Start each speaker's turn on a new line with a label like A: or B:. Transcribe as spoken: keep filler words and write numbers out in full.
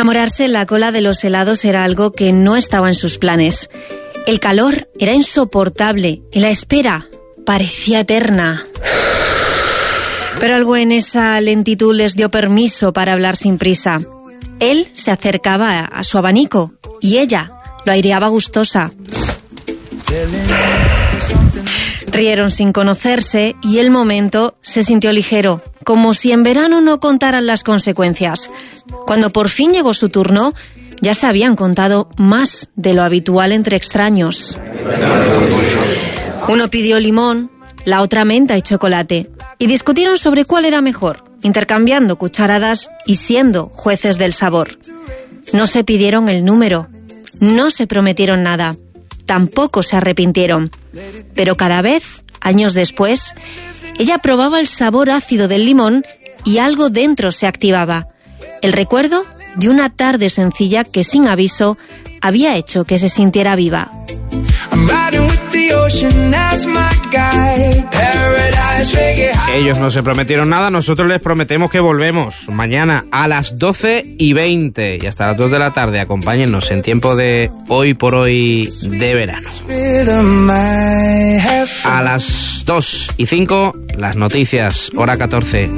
A: Enamorarse en la cola de los helados era algo que no estaba en sus planes. El calor era insoportable y la espera parecía eterna. Pero algo en esa lentitud les dio permiso para hablar sin prisa. Él se acercaba a su abanico y ella lo aireaba gustosa. Rieron sin conocerse y el momento se sintió ligero, como si en verano no contaran las consecuencias. Cuando por fin llegó su turno, ya se habían contado más de lo habitual entre extraños. Uno pidió limón, la otra menta y chocolate, y discutieron sobre cuál era mejor, intercambiando cucharadas y siendo jueces del sabor. No se pidieron el número, no se prometieron nada, tampoco se arrepintieron. Pero cada vez, años después, ella probaba el sabor ácido del limón y algo dentro se activaba. El recuerdo de una tarde sencilla que sin aviso había hecho que se sintiera viva.
B: Ellos no se prometieron nada, nosotros les prometemos que volvemos mañana a las doce y veinte y hasta las dos de la tarde. Acompáñennos en tiempo de Hoy por Hoy de verano. A las dos y cinco, las noticias, hora catorce.